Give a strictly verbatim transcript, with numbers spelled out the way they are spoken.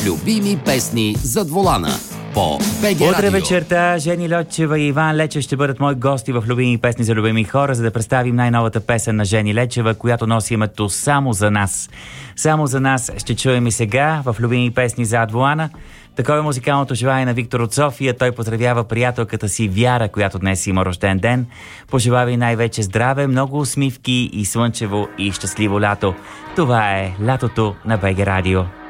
Любими песни зад волана по БГ Радио. Утре вечерта Жени Лечева и Иван Лечев ще бъдат мои гости в Любими песни за любими хора, за да представим най-новата песен на Жени Лечева, която носи името "Само за нас". Само за нас ще чуем и сега в Любими песни зад волана. Такова е музикалното желание на Виктор от София. Той поздравява приятелката си Вяра, която днес има рожден ден. Пожелава и най-вече здраве, много усмивки и слънчево и щастливо лято. Това е лятото на БГ Радио.